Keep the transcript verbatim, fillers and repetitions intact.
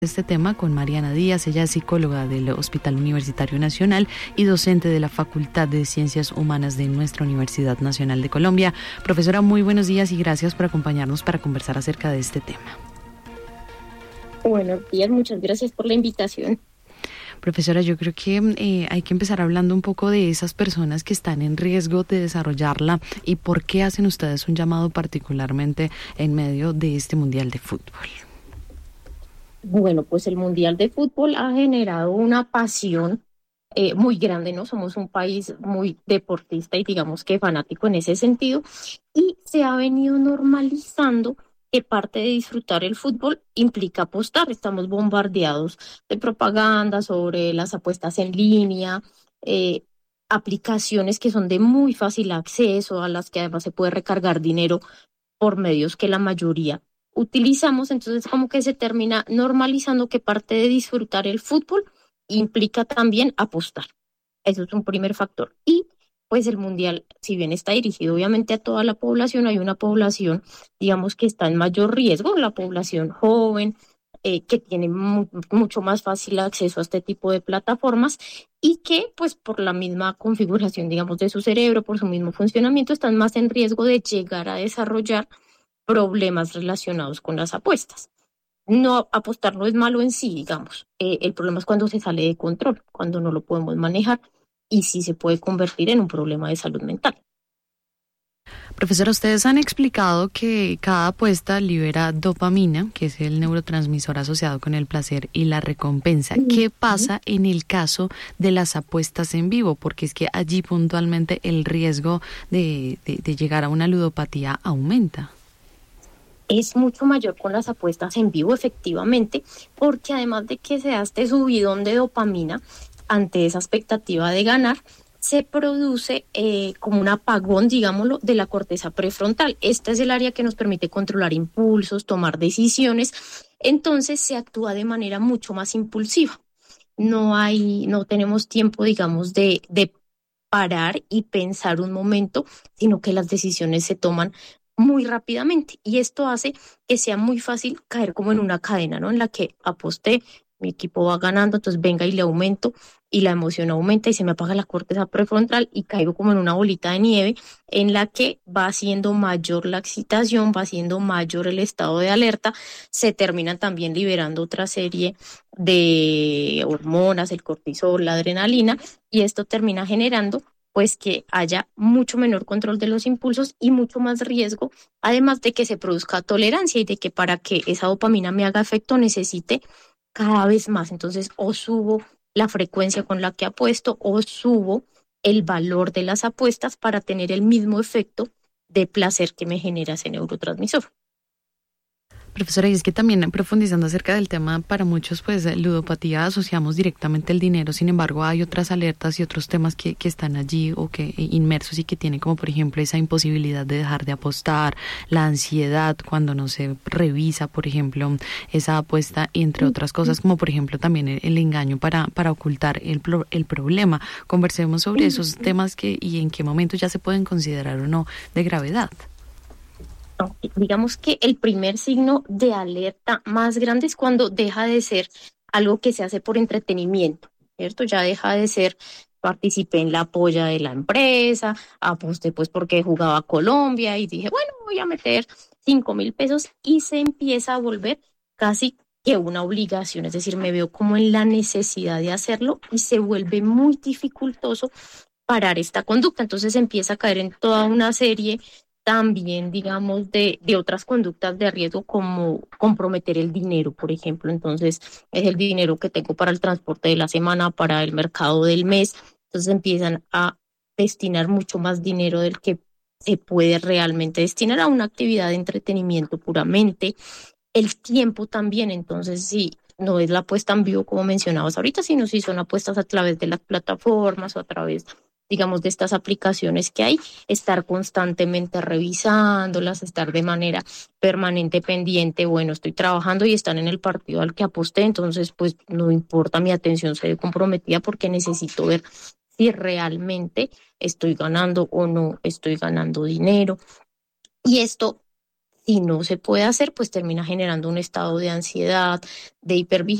Este tema con Mariana Díaz. Ella es psicóloga del Hospital Universitario Nacional y docente de la Facultad de Ciencias Humanas de nuestra Universidad Nacional de Colombia. Profesora, muy buenos días y gracias por acompañarnos para conversar acerca de este tema. Buenos días, muchas gracias por la invitación. Profesora, yo creo que eh, hay que empezar hablando un poco de esas personas que están en riesgo de desarrollarla y por qué hacen ustedes un llamado particularmente en medio de este Mundial de Fútbol. Bueno, pues el Mundial de Fútbol ha generado una pasión eh, muy grande, ¿no? Somos un país muy deportista y digamos que fanático en ese sentido, y se ha venido normalizando que parte de disfrutar el fútbol implica apostar. Estamos bombardeados de propaganda sobre las apuestas en línea, eh, aplicaciones que son de muy fácil acceso, a las que además se puede recargar dinero por medios que la mayoría utilizamos. Entonces como que se termina normalizando que parte de disfrutar el fútbol implica también apostar. Eso es un primer factor. Y pues el mundial, si bien está dirigido obviamente a toda la población, hay una población, digamos, que está en mayor riesgo, la población joven, eh, que tiene mu- mucho más fácil acceso a este tipo de plataformas y que pues por la misma configuración, digamos, de su cerebro, por su mismo funcionamiento, están más en riesgo de llegar a desarrollar problemas relacionados con las apuestas. No, apostar no es malo en sí, digamos. Eh, el problema es cuando se sale de control, cuando no lo podemos manejar y sí se puede convertir en un problema de salud mental. Profesora, ustedes han explicado que cada apuesta libera dopamina, que es el neurotransmisor asociado con el placer y la recompensa. ¿Qué pasa en el caso de las apuestas en vivo? Porque es que allí puntualmente el riesgo de, de, de llegar a una ludopatía aumenta. Es mucho mayor con las apuestas en vivo, efectivamente, porque además de que se da este subidón de dopamina ante esa expectativa de ganar, se produce eh, como un apagón, digámoslo, de la corteza prefrontal. Esta es el área que nos permite controlar impulsos, tomar decisiones. Entonces se actúa de manera mucho más impulsiva. No hay, no tenemos tiempo, digamos, de, de parar y pensar un momento, sino que las decisiones se toman muy rápidamente y esto hace que sea muy fácil caer como en una cadena, ¿no? En la que aposté, mi equipo va ganando, entonces venga y le aumento y la emoción aumenta y se me apaga la corteza prefrontal y caigo como en una bolita de nieve en la que va haciendo mayor la excitación, va haciendo mayor el estado de alerta, se terminan también liberando otra serie de hormonas, el cortisol, la adrenalina, y esto termina generando pues que haya mucho menor control de los impulsos y mucho más riesgo, además de que se produzca tolerancia y de que para que esa dopamina me haga efecto necesite cada vez más. Entonces, o subo la frecuencia con la que apuesto o subo el valor de las apuestas para tener el mismo efecto de placer que me genera ese neurotransmisor. Profesora, y es que también profundizando acerca del tema, para muchos, pues, ludopatía asociamos directamente el dinero, sin embargo, hay otras alertas y otros temas que, que están allí o que inmersos y que tienen como, por ejemplo, esa imposibilidad de dejar de apostar, la ansiedad cuando no se revisa, por ejemplo, esa apuesta, entre otras cosas, como por ejemplo también el, el engaño para, para ocultar el, el problema. Conversemos sobre esos temas que y en qué momento ya se pueden considerar o no de gravedad. Digamos que el primer signo de alerta más grande es cuando deja de ser algo que se hace por entretenimiento, ¿cierto? Ya deja de ser, participé en la polla de la empresa, aposté pues porque jugaba a Colombia y dije, bueno, voy a meter cinco mil pesos y se empieza a volver casi que una obligación, es decir, me veo como en la necesidad de hacerlo y se vuelve muy dificultoso parar esta conducta. Entonces empieza a caer en toda una serie también, digamos, de, de otras conductas de riesgo como comprometer el dinero, por ejemplo. Entonces, es el dinero que tengo para el transporte de la semana, para el mercado del mes. Entonces, empiezan a destinar mucho más dinero del que se puede realmente destinar a una actividad de entretenimiento puramente. El tiempo también, entonces, sí. No es la apuesta en vivo como mencionabas ahorita, sino si son apuestas a través de las plataformas o a través, digamos, de estas aplicaciones que hay, estar constantemente revisándolas, estar de manera permanente pendiente. Bueno, estoy trabajando y están en el partido al que aposté, entonces pues no importa, mi atención se ve comprometida porque necesito ver si realmente estoy ganando o no estoy ganando dinero. Y esto Si no se puede hacer, pues termina generando un estado de ansiedad, de hipervigilancia